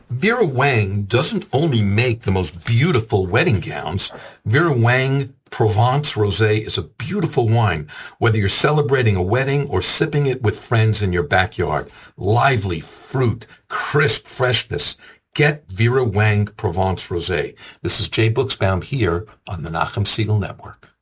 Vera Wang doesn't only make the most beautiful wedding gowns. Vera Wang Provence Rosé is a beautiful wine, whether you're celebrating a wedding or sipping it with friends in your backyard. Lively fruit, crisp freshness. Get Vera Wang Provence Rosé. This is Jay Buchsbaum here on the Nachum Segal Network.